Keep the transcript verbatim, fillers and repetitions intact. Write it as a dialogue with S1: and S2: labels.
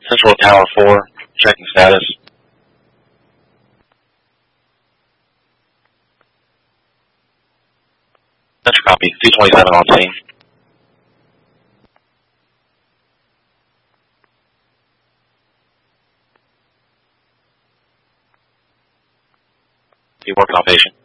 S1: Central Tower four, checking status. Central copy, two twenty-seven on scene. Be working on patient.